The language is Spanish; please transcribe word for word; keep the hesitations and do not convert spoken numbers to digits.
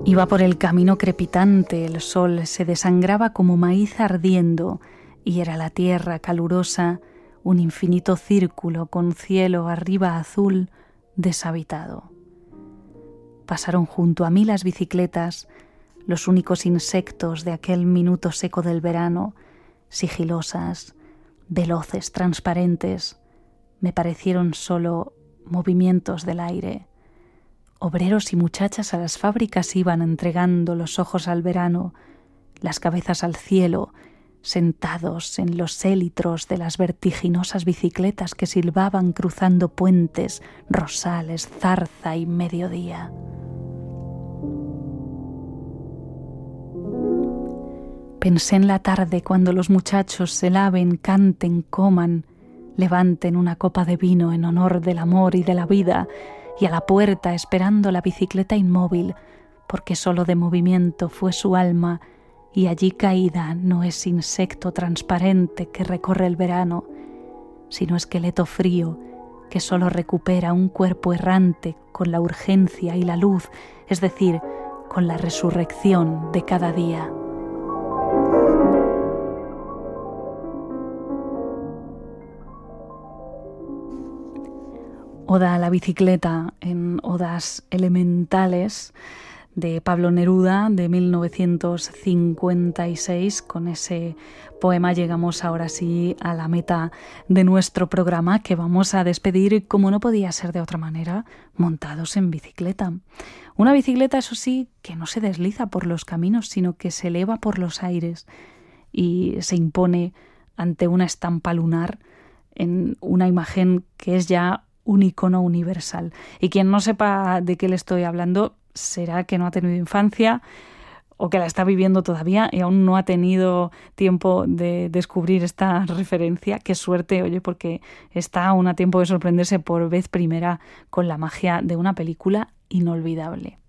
Iba por el camino crepitante, el sol se desangraba como maíz ardiendo y era la tierra calurosa un infinito círculo con cielo arriba azul deshabitado. Pasaron junto a mí las bicicletas, los únicos insectos de aquel minuto seco del verano, sigilosas, veloces, transparentes, me parecieron solo movimientos del aire. Obreros y muchachas a las fábricas iban entregando los ojos al verano, las cabezas al cielo, sentados en los élitros de las vertiginosas bicicletas que silbaban cruzando puentes, rosales, zarza y mediodía. Pensé en la tarde cuando los muchachos se laven, canten, coman, levanten una copa de vino en honor del amor y de la vida, y a la puerta esperando la bicicleta inmóvil, porque solo de movimiento fue su alma, y allí caída no es insecto transparente que recorre el verano, sino esqueleto frío que solo recupera un cuerpo errante con la urgencia y la luz, es decir, con la resurrección de cada día. Oda a la bicicleta en Odas Elementales de Pablo Neruda de mil novecientos cincuenta y seis. Con ese poema llegamos ahora sí a la meta de nuestro programa, que vamos a despedir, como no podía ser de otra manera, montados en bicicleta. Una bicicleta, eso sí, que no se desliza por los caminos, sino que se eleva por los aires y se impone ante una estampa lunar en una imagen que es ya un icono universal. Y quien no sepa de qué le estoy hablando será que no ha tenido infancia o que la está viviendo todavía y aún no ha tenido tiempo de descubrir esta referencia. Qué suerte, oye, porque está aún a tiempo de sorprenderse por vez primera con la magia de una película inolvidable.